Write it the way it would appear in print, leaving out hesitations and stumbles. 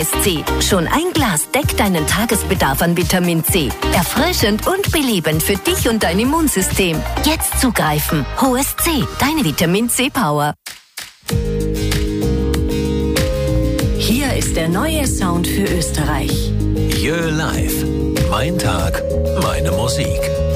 C. Schon ein Glas deckt deinen Tagesbedarf an Vitamin C. Erfrischend und belebend für dich und dein Immunsystem. Jetzt zugreifen. Hohes C, deine Vitamin C Power. Hier ist der neue Sound für Österreich. Jö Live. Mein Tag, meine Musik.